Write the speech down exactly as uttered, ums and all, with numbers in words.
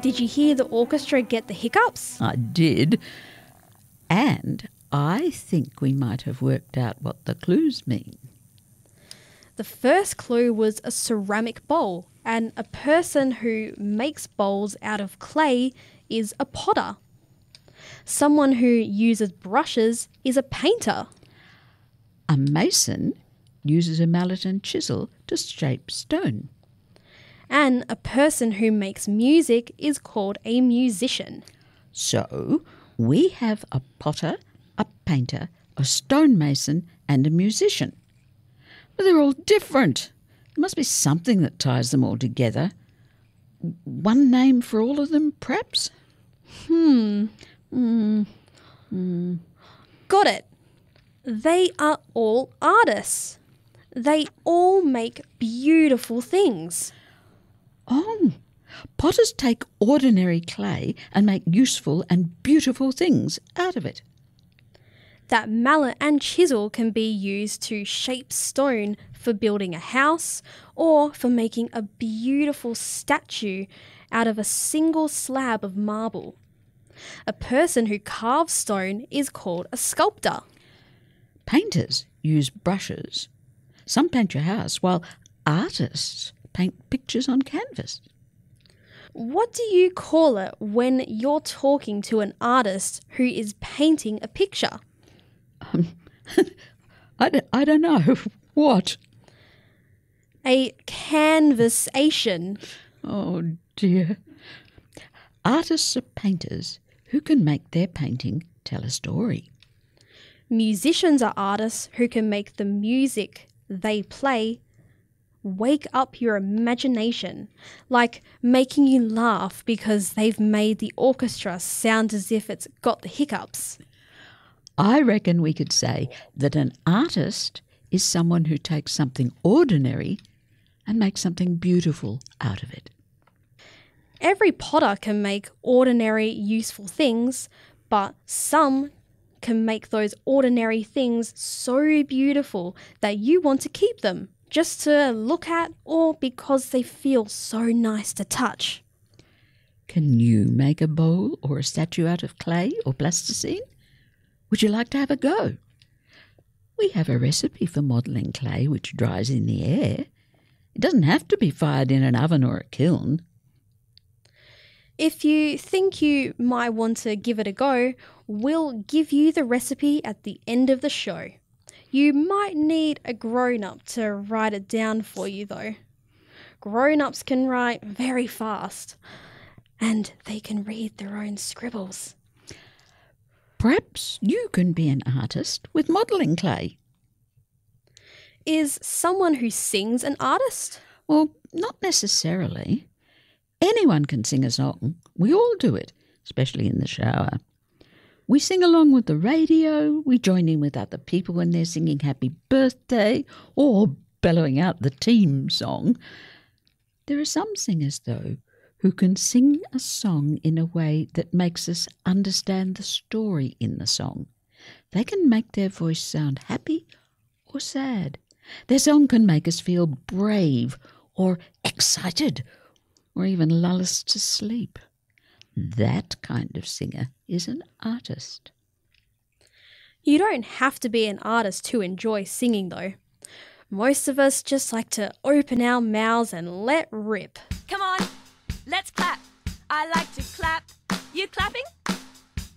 Did you hear the orchestra get the hiccups? I did. And I think we might have worked out what the clues mean. The first clue was a ceramic bowl, and a person who makes bowls out of clay is a potter. Someone who uses brushes is a painter. A mason uses a mallet and chisel to shape stone. And a person who makes music is called a musician. So we have a potter, a painter, a stonemason and a musician. But they're all different. There must be something that ties them all together. One name for all of them, perhaps? Hmm. Mm. Mm. Got it. They are all artists. They all make beautiful things. Oh, potters take ordinary clay and make useful and beautiful things out of it. That mallet and chisel can be used to shape stone for building a house or for making a beautiful statue out of a single slab of marble. A person who carves stone is called a sculptor. Painters use brushes. Some paint your house, while artists paint pictures on canvas. What do you call it when you're talking to an artist who is painting a picture? Um, I, d- I don't know. What? A canvasation. Oh dear. Artists are painters who can make their painting tell a story. Musicians are artists who can make the music they play wake up your imagination, like making you laugh because they've made the orchestra sound as if it's got the hiccups. I reckon we could say that an artist is someone who takes something ordinary and makes something beautiful out of it. Every potter can make ordinary, useful things, but some can make those ordinary things so beautiful that you want to keep them, just to look at or because they feel so nice to touch. Can you make a bowl or a statue out of clay or plasticine? Would you like to have a go? We have a recipe for modelling clay which dries in the air. It doesn't have to be fired in an oven or a kiln. If you think you might want to give it a go, we'll give you the recipe at the end of the show. You might need a grown-up to write it down for you though. Grown-ups can write very fast and they can read their own scribbles. Perhaps you can be an artist with modelling clay. Is someone who sings an artist? Well, not necessarily. Anyone can sing a song. We all do it, especially in the shower. We sing along with the radio, we join in with other people when they're singing happy birthday or bellowing out the team song. There are some singers, though, who can sing a song in a way that makes us understand the story in the song. They can make their voice sound happy or sad. Their song can make us feel brave or excited or even lull us to sleep. That kind of singer is an artist. You don't have to be an artist to enjoy singing though. Most of us just like to open our mouths and let rip. Come on, let's clap. I like to clap. You clapping?